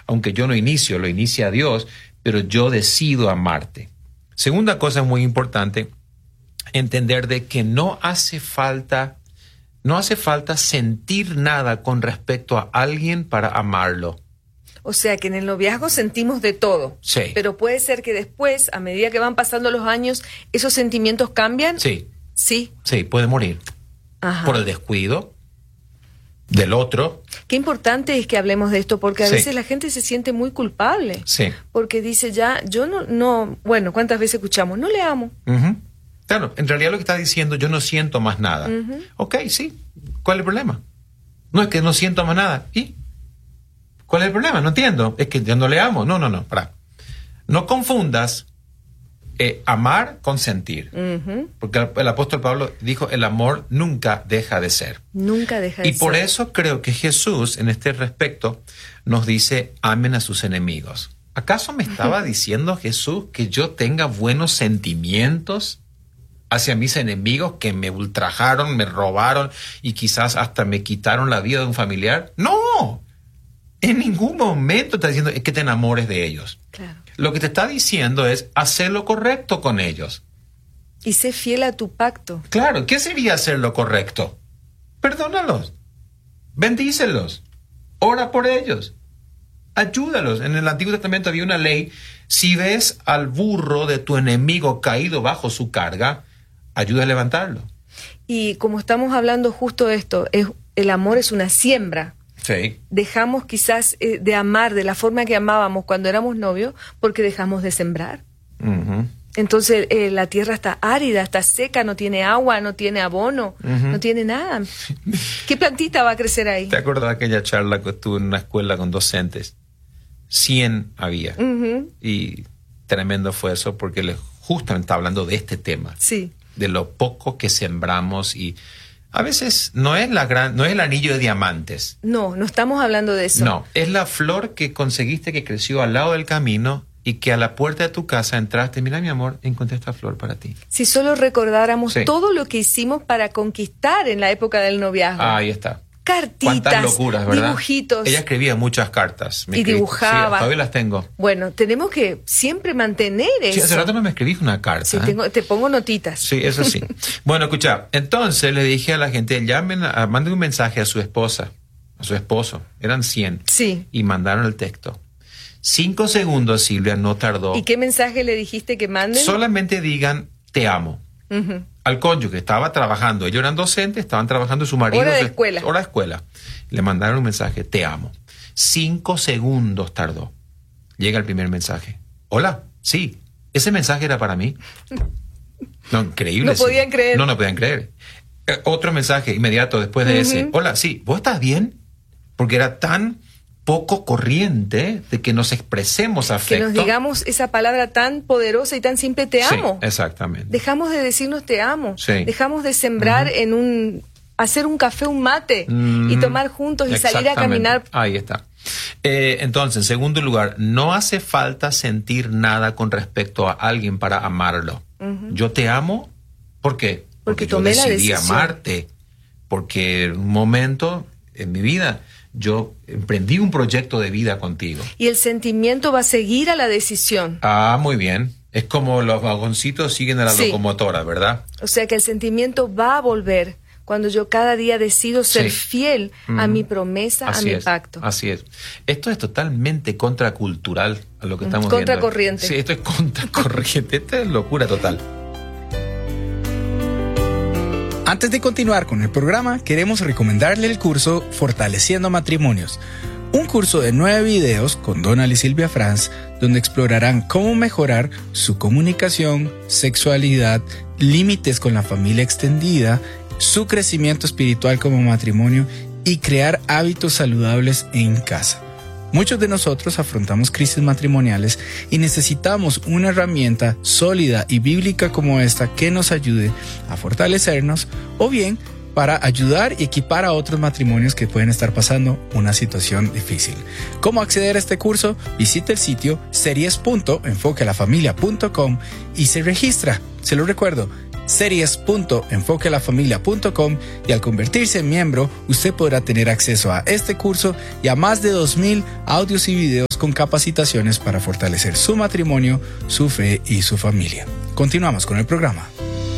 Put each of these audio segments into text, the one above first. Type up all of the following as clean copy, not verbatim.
aunque yo no inicio, lo inicia Dios, pero yo decido amarte. Segunda cosa muy importante, entender de que no hace falta sentir nada con respecto a alguien para amarlo. O sea, que en el noviazgo sentimos de todo. Sí. Pero puede ser que después, a medida que van pasando los años, ¿esos sentimientos cambian? Sí. Sí. Sí, puede morir. Ajá. Por el descuido del otro. Qué importante es que hablemos de esto, porque a Sí. veces la gente se siente muy culpable. Sí. Porque dice ya, yo no, bueno, ¿cuántas veces escuchamos? No le amo. Uh-huh. Claro, en realidad lo que está diciendo, yo no siento más nada. Uh-huh. Ok, sí. ¿Cuál es el problema? No es que no siento más nada. ¿Y? ¿Cuál es el problema? No entiendo. Es que yo no le amo. No. Pará. No confundas amar con sentir. Uh-huh. Porque el apóstol Pablo dijo, el amor nunca deja de ser. Nunca deja de ser. Y por eso creo que Jesús, en este respecto, nos dice, amen a sus enemigos. ¿Acaso me estaba diciendo Jesús que yo tenga buenos sentimientos hacia mis enemigos que me ultrajaron, me robaron y quizás hasta me quitaron la vida de un familiar? ¡No! En ningún momento está diciendo que te enamores de ellos. Claro. Lo que te está diciendo es hacer lo correcto con ellos. Y sé fiel a tu pacto. Claro, ¿qué sería hacer lo correcto? Perdónalos, bendícelos, ora por ellos, ayúdalos. En el Antiguo Testamento había una ley, si ves al burro de tu enemigo caído bajo su carga, ayuda a levantarlo. Y como estamos hablando justo de esto, el amor es una siembra. Sí. Dejamos quizás de amar de la forma que amábamos cuando éramos novios porque dejamos de sembrar. Uh-huh. Entonces la tierra está árida, está seca, no tiene agua, no tiene abono, Uh-huh. no tiene nada. ¿Qué plantita va a crecer ahí? ¿Te acuerdas de aquella charla que estuve en una escuela con docentes? 100 había. Uh-huh. Y tremendo fue eso porque justamente está hablando de este tema. Sí. De lo poco que sembramos y a veces no es el anillo de diamantes. No estamos hablando de eso. No, es la flor que conseguiste que creció al lado del camino y que a la puerta de tu casa entraste. Mira, mi amor, encontré esta flor para ti. Si solo recordáramos Sí. todo lo que hicimos para conquistar en la época del noviazgo. Ahí está. Cartitas, Cuántas locuras, ¿verdad? dibujitos. Ella escribía muchas cartas. Y dibujaba. Sí, todavía las tengo. Bueno, tenemos que siempre mantener Sí, eso. hace rato no me escribís una carta. Sí, ¿eh? te pongo notitas. Sí, eso sí. Bueno, escucha, entonces le dije a la gente, manden un mensaje a su esposa, a su esposo. Eran 100. Sí. Y mandaron el texto. 5 segundos, Silvia, no tardó. ¿Y qué mensaje le dijiste que manden? Solamente digan, te amo. Uh-huh. Al cónyuge, estaba trabajando. Ellos eran docentes, estaban trabajando su marido. Hora de escuela. Hora de escuela. Le mandaron un mensaje, te amo. 5 segundos tardó. Llega el primer mensaje. Hola, sí, ese mensaje era para mí. No, increíble. No podían creer. No podían creer. Otro mensaje inmediato después de ese. Hola, sí, ¿vos estás bien? Porque era tan poco corriente de que nos expresemos afecto. Que nos digamos esa palabra tan poderosa y tan simple, te amo. Sí, exactamente. Dejamos de decirnos te amo. Sí. Dejamos de sembrar hacer un café, un mate y tomar juntos y salir a caminar. Ahí está. Entonces, en segundo lugar, no hace falta sentir nada con respecto a alguien para amarlo. Uh-huh. Yo te amo, ¿por qué? Porque yo tomé decidí la decisión. amarte. Porque en un momento en mi vida yo emprendí un proyecto de vida contigo. Y el sentimiento va a seguir a la decisión. Ah, muy bien. Es como los vagoncitos siguen a la locomotora, ¿verdad? O sea que el sentimiento va a volver cuando yo cada día decido ser fiel a mi promesa, así a mi es, pacto. Así es. Esto es totalmente contracultural a lo que estamos viendo. Contracorriente. Sí, esto es contracorriente. Esto es locura total. Antes de continuar con el programa, queremos recomendarle el curso Fortaleciendo Matrimonios. Un curso de 9 videos con Donald y Silvia Franz, donde explorarán cómo mejorar su comunicación, sexualidad, límites con la familia extendida, su crecimiento espiritual como matrimonio y crear hábitos saludables en casa. Muchos de nosotros afrontamos crisis matrimoniales y necesitamos una herramienta sólida y bíblica como esta que nos ayude a fortalecernos o bien para ayudar y equipar a otros matrimonios que pueden estar pasando una situación difícil. ¿Cómo acceder a este curso? Visite el sitio series.enfoquealafamilia.com y se registra. Se lo recuerdo, series.enfoquelafamilia.com y al convertirse en miembro, usted podrá tener acceso a este curso y a más de 2,000 audios y videos con capacitaciones para fortalecer su matrimonio, su fe y su familia. Continuamos con el programa.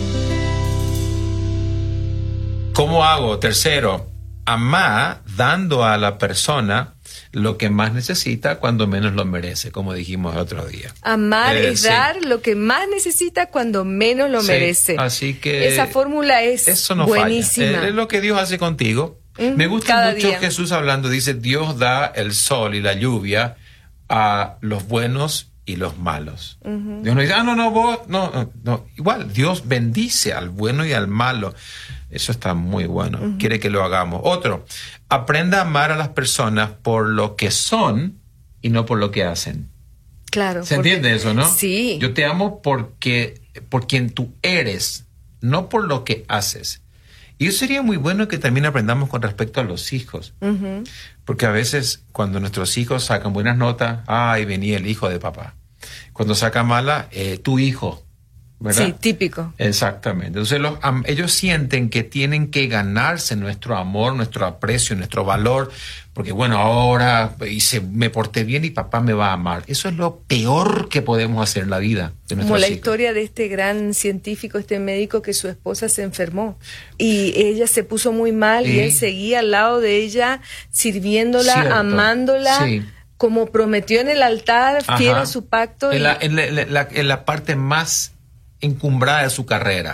¿Cómo hago? Tercero, amar dando a la persona lo que más necesita cuando menos lo merece, como dijimos el otro día. Amar es dar lo que más necesita cuando menos lo merece. Así que esa fórmula es eso no buenísima. falla. Es lo que Dios hace contigo. Me gusta cada mucho día. Jesús hablando, dice, Dios da el sol y la lluvia a los buenos y los malos. Dios no dice, no. Igual, Dios bendice al bueno y al malo. Eso está muy bueno. Quiere que lo hagamos. Otro, aprenda a amar a las personas por lo que son y no por lo que hacen. Claro. ¿Se entiende eso, no? Sí. Yo te amo por quien tú eres, no por lo que haces. Y eso sería muy bueno que también aprendamos con respecto a los hijos. Porque a veces cuando nuestros hijos sacan buenas notas, ay, venía el hijo de papá. Cuando saca mala, tu hijo, ¿verdad? Sí, típico. Exactamente. Entonces ellos sienten que tienen que ganarse nuestro amor, nuestro aprecio, nuestro valor, porque bueno, ahora me porté bien y papá me va a amar. Eso es lo peor que podemos hacer en la vida de nuestros Como la hijos. historia de este gran científico, este médico, que su esposa se enfermó y ella se puso muy mal y él seguía al lado de ella, sirviéndola, Cierto. amándola. Sí. Como prometió en el altar, fiel a su pacto. En la parte más encumbrada de su carrera.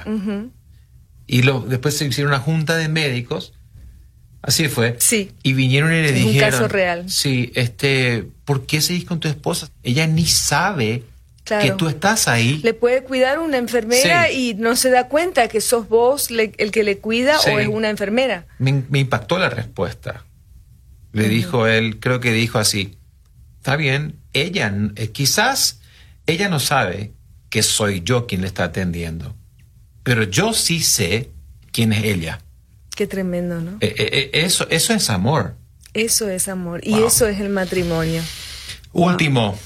Y después se hicieron una junta de médicos, así fue. Sí. Y vinieron y le dijeron, un caso real. Sí, ¿por qué seguís con tu esposa? Ella ni sabe que tú estás ahí. Le puede cuidar una enfermera y no se da cuenta que sos vos el que le cuida o es una enfermera. Me impactó la respuesta. Le dijo él, creo que dijo así, está bien, quizás ella no sabe que soy yo quien le está atendiendo, pero yo sí sé quién es ella. Qué tremendo, ¿no? Eso es amor. Eso es amor. Y eso es el matrimonio. Último,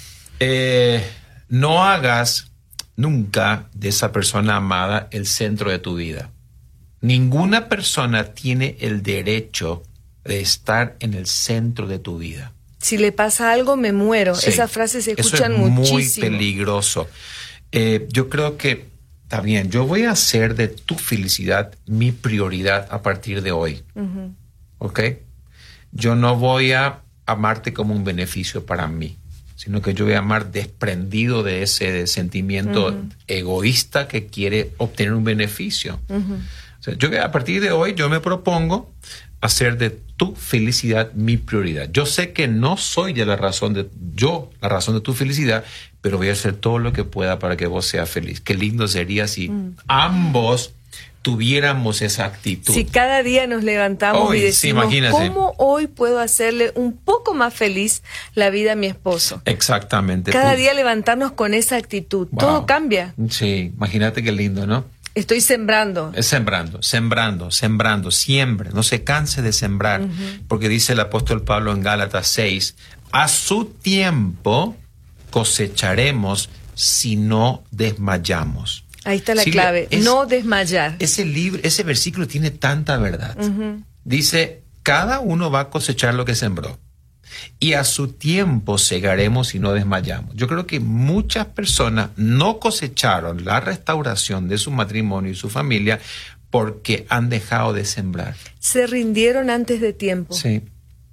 no hagas nunca de esa persona amada el centro de tu vida. Ninguna persona tiene el derecho de estar en el centro de tu vida. Si le pasa algo, me muero. Sí. Esas frases se escuchan muchísimo. Muy peligroso. Yo creo que está bien. Yo voy a hacer de tu felicidad mi prioridad a partir de hoy. ¿Ok? Yo no voy a amarte como un beneficio para mí, sino que yo voy a amar desprendido de ese sentimiento egoísta que quiere obtener un beneficio. O sea, a partir de hoy yo me propongo hacer de tu felicidad mi prioridad. Yo sé que no soy la razón de tu felicidad, pero voy a hacer todo lo que pueda para que vos seas feliz. Qué lindo sería si ambos tuviéramos esa actitud. Si cada día nos levantamos hoy, y decimos, imagínate, ¿cómo hoy puedo hacerle un poco más feliz la vida a mi esposo? Exactamente. Cada día levantarnos con esa actitud. Wow. Todo cambia. Sí, imagínate qué lindo, ¿no? Estoy sembrando. Sembrando, siempre. No se canse de sembrar. Porque dice el apóstol Pablo en Gálatas 6, a su tiempo cosecharemos si no desmayamos. Ahí está la clave, no desmayar. Ese versículo tiene tanta verdad. Dice, cada uno va a cosechar lo que sembró. Y a su tiempo segaremos y no desmayamos. Yo creo que muchas personas no cosecharon la restauración de su matrimonio y su familia porque han dejado de sembrar. Se rindieron antes de tiempo. Sí.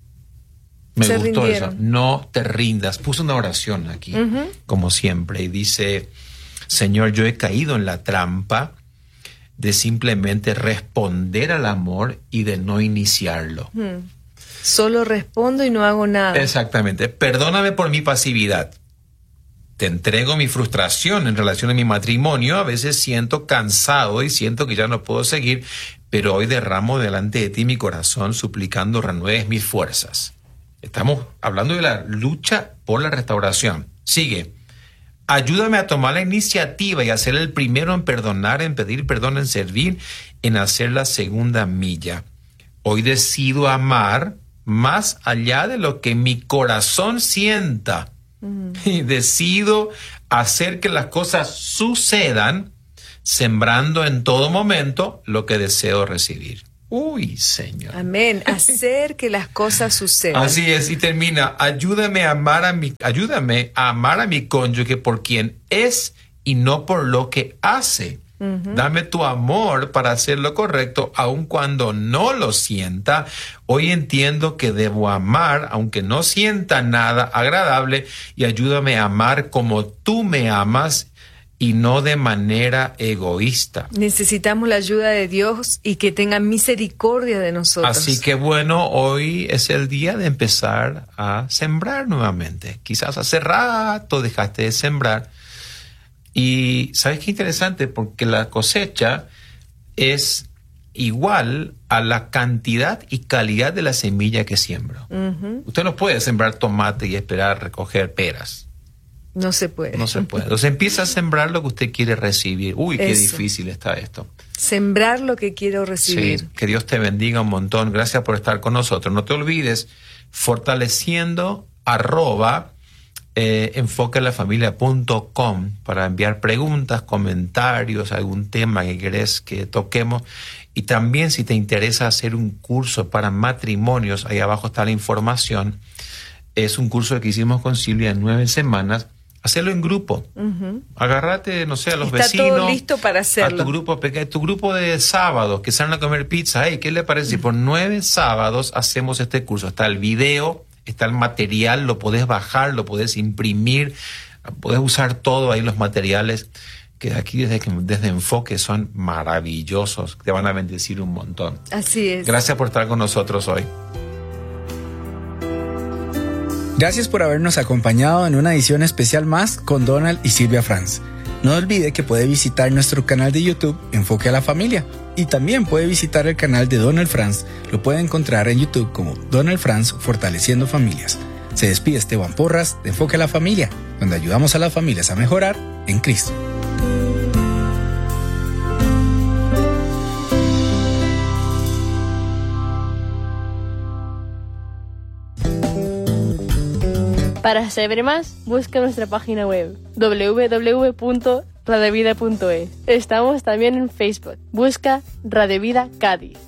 Me gustó eso. No te rindas. Puse una oración aquí, como siempre, y dice, Señor, yo he caído en la trampa de simplemente responder al amor y de no iniciarlo. Solo respondo y no hago nada. Exactamente. Perdóname por mi pasividad. Te entrego mi frustración en relación a mi matrimonio. A veces siento cansado y siento que ya no puedo seguir, pero hoy derramo delante de ti mi corazón suplicando renueves mis fuerzas. Estamos hablando de la lucha por la restauración. Sigue. Ayúdame a tomar la iniciativa y a ser el primero en perdonar, en pedir perdón, en servir, en hacer la segunda milla. Hoy decido amar más allá de lo que mi corazón sienta. Y decido hacer que las cosas sucedan sembrando en todo momento lo que deseo recibir. Uy, Señor. Amén. Hacer que las cosas sucedan. Así es, y termina, ayúdame a amar a mi cónyuge por quien es y no por lo que hace. Dame tu amor para hacer lo correcto, aun cuando no lo sienta. Hoy entiendo que debo amar, aunque no sienta nada agradable, y ayúdame a amar como tú me amas y no de manera egoísta. Necesitamos la ayuda de Dios y que tenga misericordia de nosotros. Así que bueno, hoy es el día de empezar a sembrar nuevamente. Quizás hace rato dejaste de sembrar. Y ¿sabes qué interesante? Porque la cosecha es igual a la cantidad y calidad de la semilla que siembro. Usted no puede sembrar tomate y esperar recoger peras. No se puede. No se puede. Entonces empieza a sembrar lo que usted quiere recibir. Uy, qué difícil está esto. Sembrar lo que quiero recibir. Sí, que Dios te bendiga un montón. Gracias por estar con nosotros. No te olvides, fortaleciendo @enfoquealafamilia.com para enviar preguntas, comentarios, algún tema que querés que toquemos. Y también si te interesa hacer un curso para matrimonios, ahí abajo está la información. Es un curso que hicimos con Silvia en 9 semanas. Hacerlo en grupo. Agárrate, no sé, a los vecinos. Está todo listo para hacerlo. A tu grupo pequeño, tu grupo de sábados que salen a comer pizza. Hey, ¿qué le parece si por 9 sábados hacemos este curso? Está el video, está el material, lo podés bajar, lo podés imprimir, podés usar todo ahí los materiales que aquí desde Enfoque son maravillosos, te van a bendecir un montón. Así es. Gracias por estar con nosotros hoy. Gracias por habernos acompañado en una edición especial más con Donald y Silvia Franz. No olvide que puede visitar nuestro canal de YouTube Enfoque a la Familia y también puede visitar el canal de Donald Franz. Lo puede encontrar en YouTube como Donald Franz Fortaleciendo Familias. Se despide Esteban Porras de Enfoque a la Familia, donde ayudamos a las familias a mejorar en Cristo. Para saber más, busca nuestra página web www.radiovida.es. Estamos también en Facebook. Busca Radio Vida Cádiz.